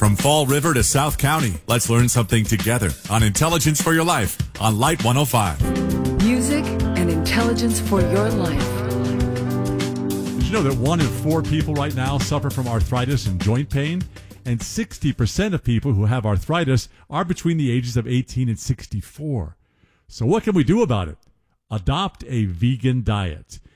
From Fall River to South County, let's learn something together on Intelligence for Your Life on Light 105. Music and intelligence for your life. Did you know that 1 in 4 people right now suffer from arthritis and joint pain? And 60% of people who have arthritis are between the ages of 18 and 64. So what can we do about it? Adopt a vegan diet.